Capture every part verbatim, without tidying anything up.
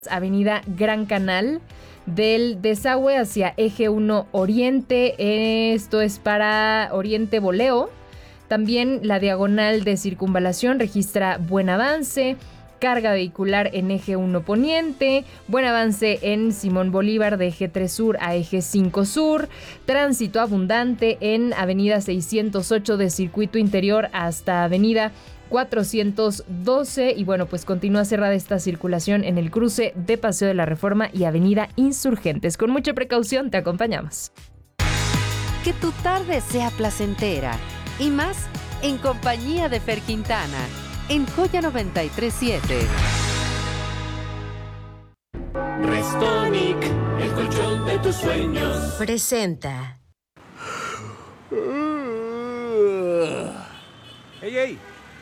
Avenida Gran Canal, del desagüe hacia Eje uno Oriente, esto es para Oriente Boleo. También la diagonal de circunvalación registra buen avance, carga vehicular en Eje uno Poniente, buen avance en Simón Bolívar de Eje tres Sur a Eje cinco Sur, tránsito abundante en Avenida seiscientos ocho de Circuito Interior hasta Avenida cuatrocientos doce y bueno, pues continúa cerrada esta circulación en el cruce de Paseo de la Reforma y Avenida Insurgentes. Con mucha precaución te acompañamos. Que tu tarde sea placentera y más en compañía de Fer Quintana en Joya noventa y tres siete. Restonic, el colchón de tus sueños. Presenta. ¡Ey, ey!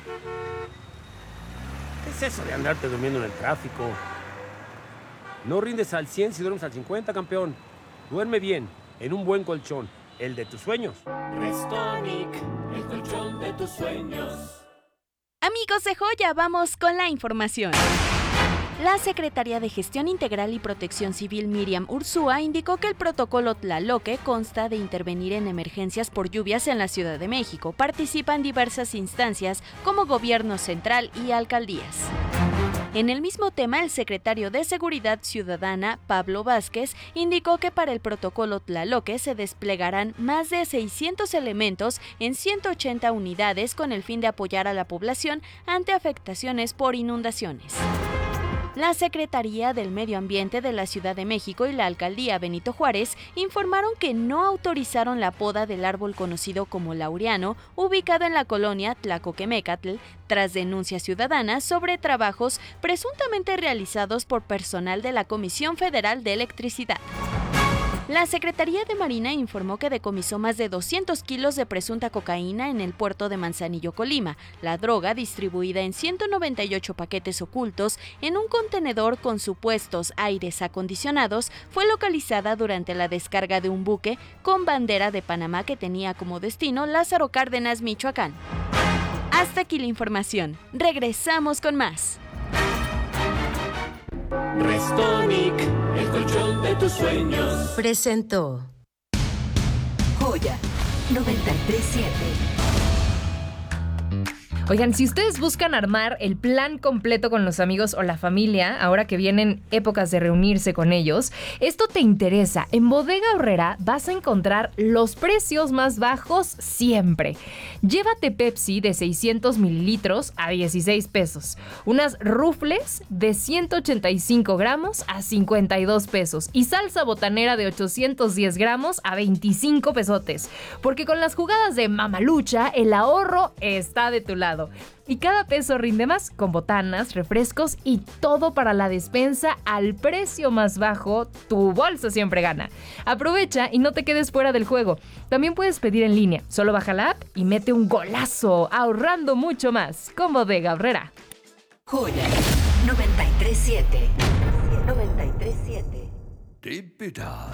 ¿Qué es eso de andarte durmiendo en el tráfico? No rindes al cien si duermes al cincuenta, campeón. Duerme bien, en un buen colchón, el de tus sueños. Restonic, el colchón de tus sueños. Amigos de Joya, vamos con la información. La Secretaría de Gestión Integral y Protección Civil Miriam Ursúa indicó que el protocolo Tlaloque consta de intervenir en emergencias por lluvias en la Ciudad de México. Participan diversas instancias como Gobierno Central y alcaldías. En el mismo tema, el secretario de Seguridad Ciudadana, Pablo Vázquez, indicó que para el protocolo Tlaloque se desplegarán más de seiscientos elementos en ciento ochenta unidades con el fin de apoyar a la población ante afectaciones por inundaciones. La Secretaría del Medio Ambiente de la Ciudad de México y la Alcaldía Benito Juárez informaron que no autorizaron la poda del árbol conocido como laureano, ubicado en la colonia Tlacoquemecatl, tras denuncias ciudadanas sobre trabajos presuntamente realizados por personal de la Comisión Federal de Electricidad. La Secretaría de Marina informó que decomisó más de doscientos kilos de presunta cocaína en el puerto de Manzanillo, Colima. La droga, distribuida en ciento noventa y ocho paquetes ocultos en un contenedor con supuestos aires acondicionados, fue localizada durante la descarga de un buque con bandera de Panamá que tenía como destino Lázaro Cárdenas, Michoacán. Hasta aquí la información. Regresamos con más. Restonic, el colchón de tus sueños. Presentó Joya noventa y tres siete. Oigan, si ustedes buscan armar el plan completo con los amigos o la familia, ahora que vienen épocas de reunirse con ellos, esto te interesa. En Bodega Aurrera vas a encontrar los precios más bajos siempre. Llévate Pepsi de seiscientos mililitros a dieciséis pesos. Unas rufles de ciento ochenta y cinco gramos a cincuenta y dos pesos. Y salsa botanera de ochocientos diez gramos a veinticinco pesotes. Porque con las jugadas de Mamalucha, el ahorro está de tu lado. Y cada peso rinde más con botanas, refrescos y todo para la despensa al precio más bajo. Tu bolsa siempre gana. Aprovecha y no te quedes fuera del juego. También puedes pedir en línea. Solo baja la app y mete un golazo, ahorrando mucho más con Bodega Aurrera. Joya noventa y tres siete. noventa y tres siete.